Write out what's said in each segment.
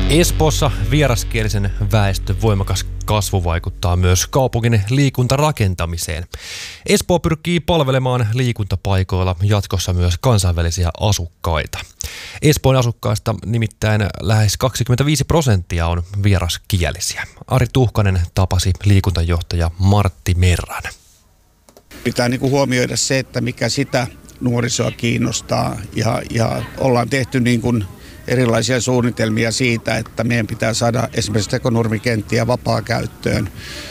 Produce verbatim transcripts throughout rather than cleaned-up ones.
Espoossa vieraskielisen väestön voimakas kasvu vaikuttaa myös kaupungin liikuntarakentamiseen. Espoo pyrkii palvelemaan liikuntapaikoilla jatkossa myös kansainvälisiä asukkaita. Espoon asukkaista nimittäin lähes kaksikymmentäviisi prosenttia on vieraskielisiä. Ari Tuhkanen tapasi liikuntajohtaja Martti Merran. Pitää niin kuin huomioida se, että mikä sitä nuorisoa kiinnostaa ja, ja ollaan tehty niin kuin erilaisia suunnitelmia siitä, että meidän pitää saada esimerkiksi tekonurmikenttiä vapaa-käyttöön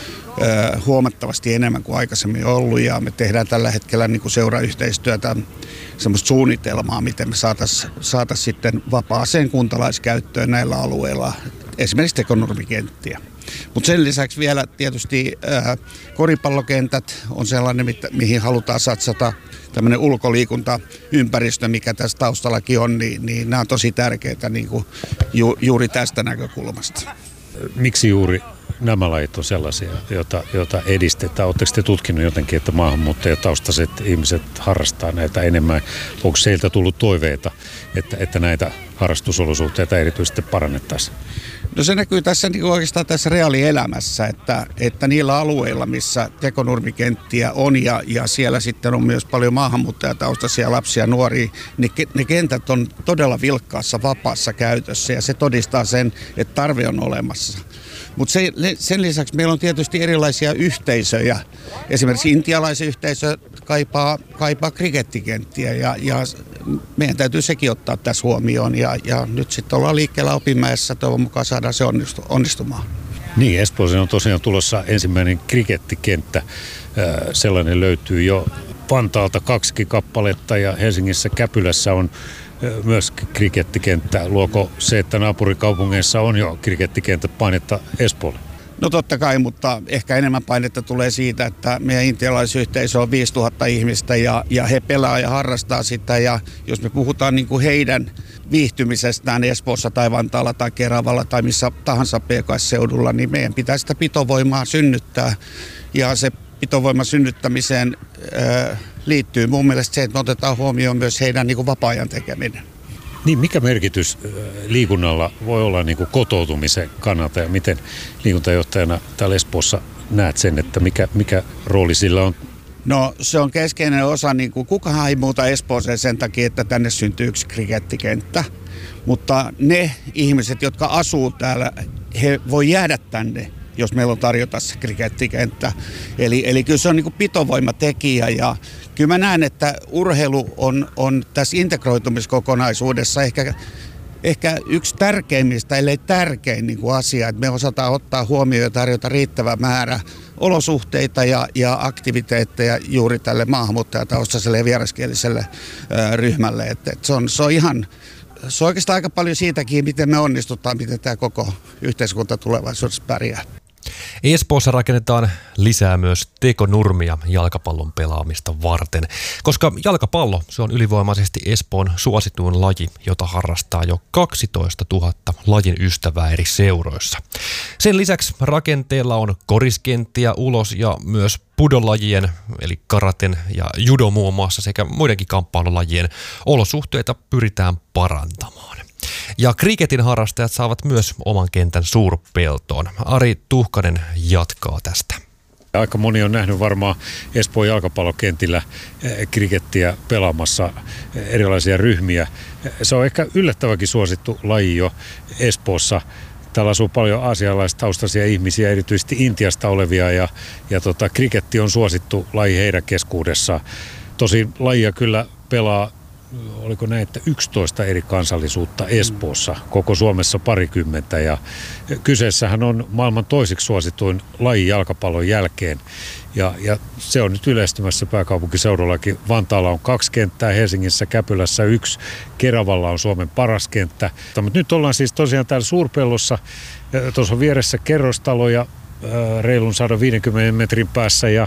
ö, huomattavasti enemmän kuin aikaisemmin ollut. Ja me tehdään tällä hetkellä niin kuin seurayhteistyötä, semmoista suunnitelmaa, miten me saataisiin saatais sitten vapaaseen kuntalaiskäyttöön näillä alueilla, esimerkiksi tekonurmikenttiä. Mutta sen lisäksi vielä tietysti ö, koripallokentät on sellainen, mihin halutaan satsata. Tämmöinen ulkoliikuntaympäristö, mikä tässä taustallakin on, niin, niin nämä on tosi tärkeitä niin kuin ju, juuri tästä näkökulmasta. Miksi juuri nämä lajit on sellaisia, joita, joita edistetään? Oletteko te tutkinut jotenkin, että maahanmuuttajataustaiset ihmiset harrastaa näitä enemmän? Onko seiltä tullut toiveita, että, että näitä harrastusolosuhteita erityisesti parannettaisiin? No se näkyy tässä niin oikeastaan tässä reaalielämässä, että, että niillä alueilla, missä tekonurmikenttiä on ja, ja siellä sitten on myös paljon maahanmuuttajataustaisia lapsia ja nuoria, niin ne kentät on todella vilkkaassa vapaassa käytössä ja se todistaa sen, että tarve on olemassa. Mutta sen lisäksi meillä on tietysti erilaisia yhteisöjä. Esimerkiksi intialaisen yhteisö kaipaa, kaipaa krikettikenttiä ja, ja meidän täytyy sekin ottaa tässä huomioon. Ja, ja nyt sitten ollaan liikkeellä Opinmäessä, toivon mukaan saadaan se onnistu, onnistumaan. Niin, Espooseen on tosiaan tulossa ensimmäinen krikettikenttä. Sellainen löytyy jo Vantaalta kaksi kappaletta ja Helsingissä Käpylässä on myös krikettikenttä. Luoko se, että naapurikaupungeissa on jo krikettikentät painetta Espoolle? No totta kai, mutta ehkä enemmän painetta tulee siitä, että meidän intialaisyhteisö on viisituhatta ihmistä ja, ja he pelaa ja harrastaa sitä. Ja jos me puhutaan niin kuin heidän viihtymisestään Espoossa tai Vantaalla tai Keravalla tai missä tahansa P K S-seudulla, niin meidän pitää sitä pitovoimaa synnyttää. Ja se pitovoiman synnyttämiseen äh, liittyy mun mielestä se, että me otetaan huomioon myös heidän niin kuin vapaa-ajan tekeminen. Niin, mikä merkitys liikunnalla voi olla niin kuin kotoutumisen kannalta ja miten liikuntajohtajana täällä Espoossa näet sen, että mikä, mikä rooli sillä on? No se on keskeinen osa, niin kuin kukahan ei muuta Espooseen sen takia, että tänne syntyy yksi krikettikenttä, mutta ne ihmiset, jotka asuu täällä, he voi jäädä tänne, jos meillä on tarjota se krikettikenttä. Eli, eli kyllä se on niin kuin pitovoimatekijä ja kyllä mä näen, että urheilu on, on tässä integroitumiskokonaisuudessa ehkä, ehkä yksi tärkeimmistä, ellei tärkein niin kuin asia, että me osataan ottaa huomioon ja tarjota riittävä määrä olosuhteita ja, ja aktiviteetteja juuri tälle maahanmuuttajataustaiselle ja vieraskieliselle ää, ryhmälle. Et, et se, on, se on ihan, se on oikeastaan aika paljon siitäkin, miten me onnistutaan, miten tämä koko yhteiskunta tulevaisuudessa pärjää. Espoossa rakennetaan lisää myös tekonurmia jalkapallon pelaamista varten, koska jalkapallo se on ylivoimaisesti Espoon suosituin laji, jota harrastaa jo kaksitoista tuhatta lajin ystävää eri seuroissa. Sen lisäksi rakenteella on koriskenttiä ulos ja myös pudolajien eli karaten ja judo muun muassa sekä muidenkin kamppailulajien olosuhteita pyritään parantamaan. Ja kriketin harrastajat saavat myös oman kentän suurpeltoon. Ari Tuhkanen jatkaa tästä. Aika moni on nähnyt varmaan Espoon jalkapallokentillä krikettiä pelaamassa erilaisia ryhmiä. Se on ehkä yllättävänkin suosittu laji jo Espoossa. Täällä asuu paljon aasialaistaustaisia ihmisiä, erityisesti Intiasta olevia ja, ja tota, kriketti on suosittu laji heidän keskuudessaan. Tosin lajia kyllä pelaa, oliko näin, että yksitoista eri kansallisuutta Espoossa, koko Suomessa parikymmentä. Ja kyseessähän on maailman toiseksi suosituin laji jalkapallon jälkeen. Ja, ja se on nyt yleistymässä pääkaupunkiseudullakin. Vantaalla on kaksi kenttää, Helsingissä Käpylässä yksi, Keravalla on Suomen paras kenttä. Mutta nyt ollaan siis tosiaan täällä Suurpellossa. Tuossa on vieressä kerrostaloja reilun sata viisikymmentä metrin päässä ja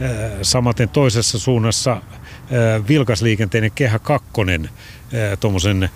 samaten toisessa suunnassa vilkasliikenteinen Kehä kakkonen tuommoisen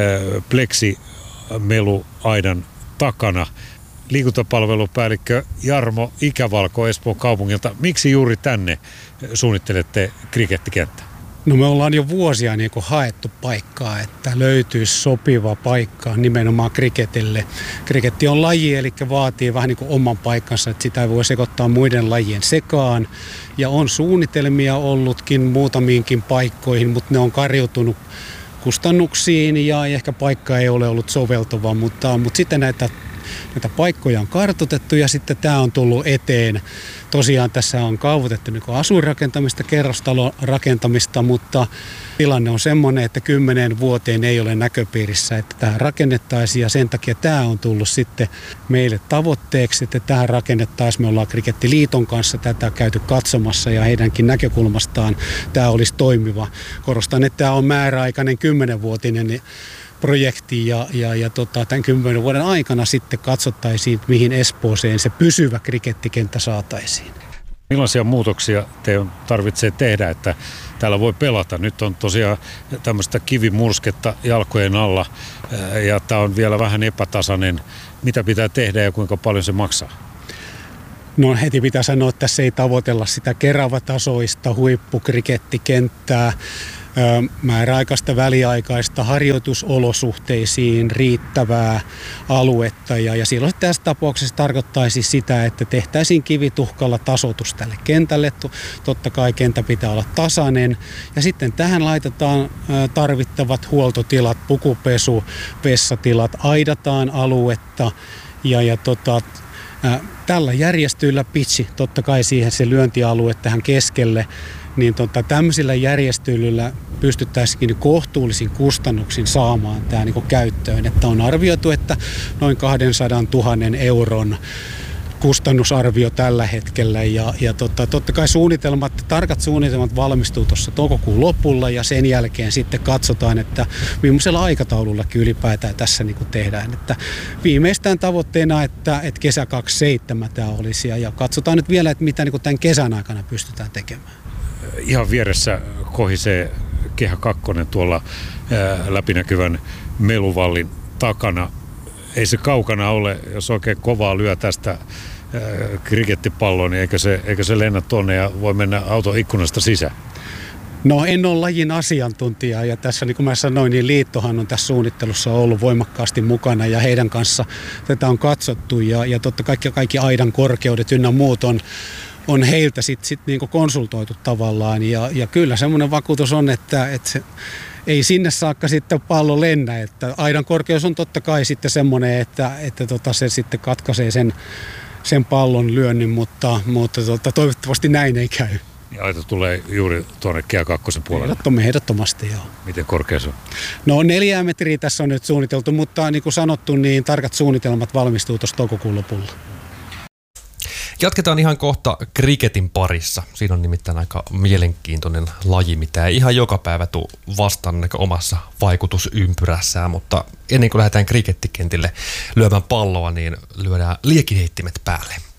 pleksimeluaidan takana. Liikuntapalvelupäällikkö Jarmo Ikävalko Espoon kaupungilta. Miksi juuri tänne suunnittelette krikettikenttä? No me ollaan jo vuosia niin kuin haettu paikkaa, että löytyisi sopiva paikka nimenomaan kriketille. Kriketti on laji, eli vaatii vähän niin kuin oman paikkansa, että sitä ei voi sekoittaa muiden lajien sekaan. Ja on suunnitelmia ollutkin muutamiinkin paikkoihin, mutta ne on kariutunut kustannuksiin ja ehkä paikka ei ole ollut soveltuva, mutta, mutta sitten näitä, näitä paikkoja on kartoitettu ja sitten tämä on tullut eteen. Tosiaan tässä on kaavoitettu niin kuin asuinrakentamista, kerrostalon rakentamista, mutta tilanne on semmoinen, että kymmenen vuoteen ei ole näköpiirissä, että tähän rakennettaisiin ja sen takia tämä on tullut sitten meille tavoitteeksi, että tähän rakennettaisiin. Me ollaan Krikettiliiton kanssa tätä käyty katsomassa ja heidänkin näkökulmastaan tämä olisi toimiva. Korostan, että tämä on määräaikainen kymmenenvuotinen projekti ja, ja, ja tota, tämän kymmenen vuoden aikana sitten katsottaisiin, mihin Espooseen se pysyvä krikettikenttä saataisiin. Millaisia muutoksia te tarvitsee tehdä, että täällä voi pelata? Nyt on tosiaan tämmöistä kivimursketta jalkojen alla ja tämä on vielä vähän epätasainen. Mitä pitää tehdä ja kuinka paljon se maksaa? No heti pitää sanoa, että tässä ei tavoitella sitä Kerava-tasoista huippukrikettikenttää. Määräaikaista, väliaikaista harjoitusolosuhteisiin riittävää aluetta. Ja, ja silloin tässä tapauksessa tarkoittaisi sitä, että tehtäisiin kivituhkalla tasoitus tälle kentälle. Totta kai kenttä pitää olla tasainen. Ja sitten tähän laitetaan tarvittavat huoltotilat, pukupesu, vessatilat, aidataan aluetta ja, ja tota, tällä järjestyillä pitchi, totta kai siihen se lyöntialue tähän keskelle, niin tota, tämmöisillä järjestelyillä pystyttäisiin kohtuullisin kustannuksin saamaan tämä niin kuin käyttöön. Että on arvioitu, että noin kaksisataatuhatta euron kustannusarvio tällä hetkellä ja, ja tota, totta kai suunnitelmat, tarkat suunnitelmat valmistuu tuossa toukokuun lopulla ja sen jälkeen sitten katsotaan, että millaisella aikataulullakin ylipäätään tässä niin kuin tehdään. Että viimeistään tavoitteena, että, että kesä kaksikymmentäseitsemän tämä olisi ja, ja katsotaan nyt vielä, että mitä niin kuin tämän kesän aikana pystytään tekemään. Ihan vieressä kohisee Kehä kakkonen tuolla ää, läpinäkyvän meluvallin takana. Ei se kaukana ole, jos oikein kovaa lyö tästä ää, krikettipalloa, niin eikö se, eikö se lennä tuonne ja voi mennä auton ikkunasta sisään? No en ole lajin asiantuntija ja tässä niin kuin mä sanoin, niin liittohan on tässä suunnittelussa ollut voimakkaasti mukana ja heidän kanssa tätä on katsottu ja, ja totta kaikki, kaikki aidan korkeudet ynnä muut on on heiltä sitten sit niinku konsultoitu tavallaan ja, ja kyllä semmoinen vakuutus on, että, että se, ei sinne saakka sitten pallo lennä, että aidan korkeus on totta kai sitten semmoinen, että, että tota se sitten katkaisee sen, sen pallon lyönnin, mutta, mutta tota, toivottavasti näin ei käy. Ja aita tulee juuri tuonne Kehä kakkosen puolelle? Ehdottomasti, ehdottomasti joo. Miten korkea se on? No neljää metriä tässä on nyt suunniteltu, mutta niin kuin sanottu, niin tarkat suunnitelmat valmistuu tuossa toukokuun lopulla. Jatketaan ihan kohta kriketin parissa. Siinä on nimittäin aika mielenkiintoinen laji, mitä ei ihan joka päivä tule vastaan omassa vaikutusympyrässään, mutta ennen kuin lähdetään krikettikentille lyömään palloa, niin lyödään liekinheittimet päälle.